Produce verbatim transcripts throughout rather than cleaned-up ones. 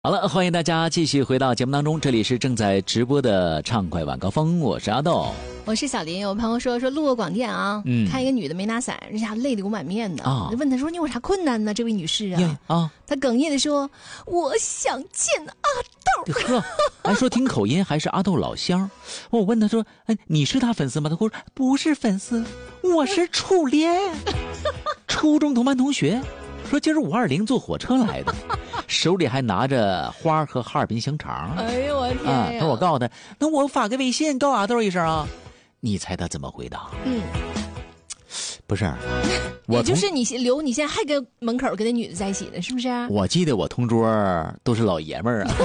好了，欢迎大家继续回到节目当中，这里是正在直播的畅快晚高峰，我是阿豆， 我是小林。有朋友说说路过广电啊，嗯，看一个女的没拿伞，人家泪流满面的啊，问她说你有啥困难呢？这位女士啊，啊，她哽咽的说我想见阿豆。 呵，还说听口音还是阿豆老乡。我问她说，哎，你是他粉丝吗？她说不是粉丝，我是初恋，初中同班同学。说今儿五二零坐火车来的，手里还拿着花和哈尔滨香肠。 哎呦我天呀！ 啊，说我告诉他，那我发个微信告阿豆一声啊。你猜他怎么回答？嗯，不是， 我也就是你刘，你现在还跟门口跟那女的在一起呢，是不是？ 我记得我同桌都是老爷们儿啊。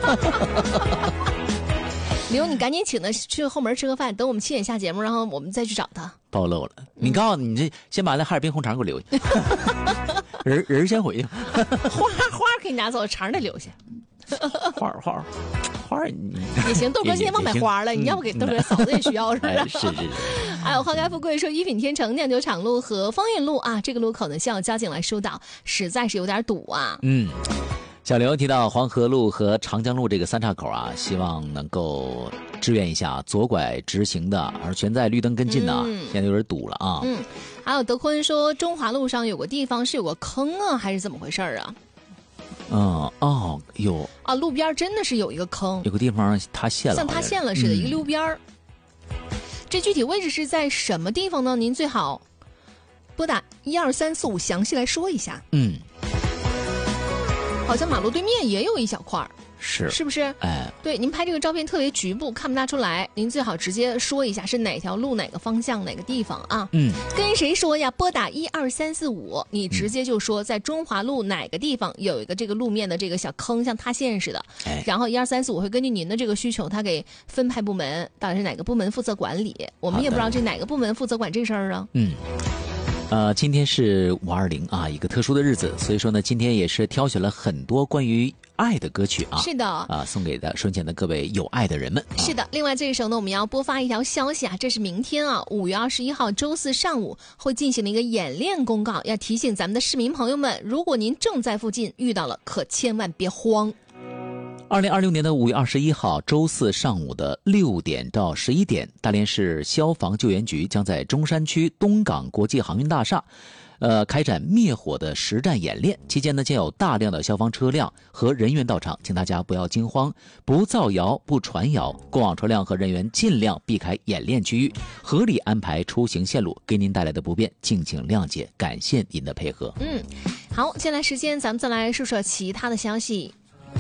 刘，你赶紧请他去后门吃个饭，等我们七点下节目，然后我们再去找他。 暴露了，你告诉你这先把那哈尔滨红肠给我留下。人人先回去。 花花可以拿走，肠得留下。 花花花你也行，豆哥今天忘买花了，你要不给豆哥嫂子也需要是不是？ 是是是。 还有花开富贵说一品天成酿酒厂路和丰运路啊，这个路口呢需要交警来疏导，实在是有点堵啊。 嗯。小刘提到黄河路和长江路这个三岔口啊，希望能够支援一下左拐直行的，而全在绿灯跟进的，嗯、现在有点堵了啊。 嗯，还有德坤说中华路上有个地方是有个坑啊，还是怎么回事啊？ 嗯哦有啊，路边真的是有一个坑， 有个地方塌陷了， 像塌陷了似的，嗯、一个路边。这具体位置是在什么地方呢？您最好拨打一二三四五详细来说一下。 嗯。 好像马路对面也有一小块， 是是不是？哎，对，您拍这个照片特别局部，看不大出来。您最好直接说一下是哪条路、哪个方向、哪个地方啊？嗯，跟谁说呀？拨打一二三四五，你直接就说在中华路哪个地方有一个这个路面的这个小坑，像塌陷似的。哎，然后一二三四五会根据您的这个需求，他给分派部门，到底是哪个部门负责管理？我们也不知道这哪个部门负责管这事儿啊。 嗯。呃，今天是五二零啊，一个特殊的日子，所以说呢，今天也是挑选了很多关于爱的歌曲啊。 是的啊，送给的顺前的各位有爱的人们。啊、 是的，另外这一首呢，我们要播发一条消息啊，这是明天啊，五月二十一号周四上午会进行的一个演练公告，要提醒咱们的市民朋友们，如果您正在附近遇到了，可千万别慌。 二零二六年的五月二十一号周四上午的六点到十一点，大连市消防救援局将在中山区东港国际航运大厦呃，开展灭火的实战演练。期间呢，将有大量的消防车辆和人员到场，请大家不要惊慌，不造谣，不传谣，过往车辆和人员尽量避开演练区域，合理安排出行线路。给您带来的不便，敬请谅解，感谢您的配合。 嗯，好，接下来时间咱们再来说说其他的消息。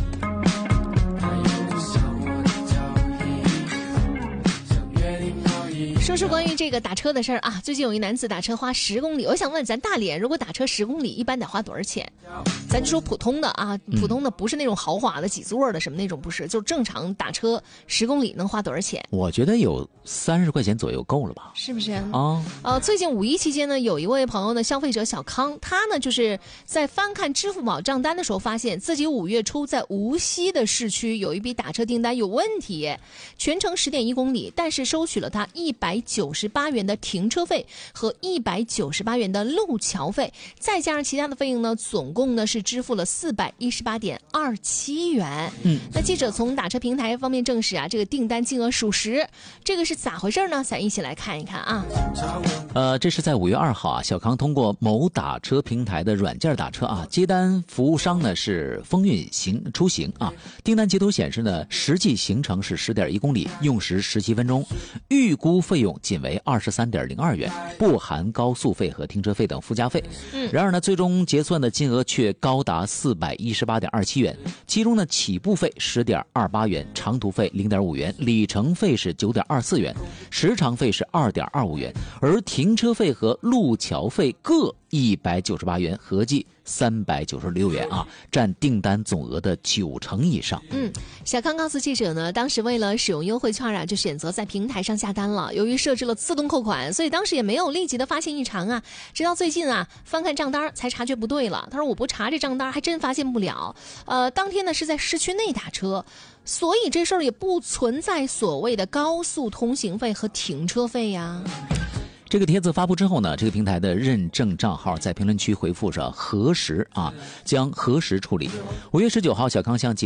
说说关于这个打车的事儿啊，最近有一男子打车花十公里，我想问咱大连，如果打车十公里，一般得花多少钱？咱就说普通的啊，普通的不是那种豪华的几座的什么那种，不是，就正常打车十公里能花多少钱？ 我觉得有三十块钱左右够了吧？ 是不是啊？ 哦、 呃，最近五一期间呢，有一位朋友呢，消费者小康，他呢就是在翻看支付宝账单的时候，发现自己五月初在无锡的市区有一笔打车订单有问题，全程十点一公里，但是收取了他一百九十八元的停车费和一百九十八元的路桥费，再加上其他的费用呢，总共呢是支付了四百一十八点二七元。嗯，那记者从打车平台方面证实啊，这个订单金额属实，这个是咋回事呢？咱一起来看一看啊。 呃，这是在五月二号啊，小康通过某打车平台的软件打车啊，接单服务商呢是风运行出行啊，订单截图显示呢，实际行程是十点一公里，用时十七分钟，预估费用仅为二十三点零二元，不含高速费和停车费等附加费。嗯，然而呢，最终结算的金额却高达四百一十八点二七元，其中呢，起步费十点二八元，长途费零点五元，里程费是九点二四元，时长费是二点二五元，而停车费和路桥费各一百九十八元，合计三百九十六元啊，占订单总额的九成以上。 嗯，小康告诉记者呢，当时为了使用优惠券啊，就选择在平台上下单了。由于设置了自动扣款，所以当时也没有立即的发现异常啊。直到最近啊，翻看账单才察觉不对了。他说我不查这账单还真发现不了。呃，当天呢是在市区内打车，所以这事儿也不存在所谓的高速通行费和停车费呀。 这个帖子发布之后呢，这个平台的认证账号在评论区回复上核实啊，将核实处理。五月十九号，小康向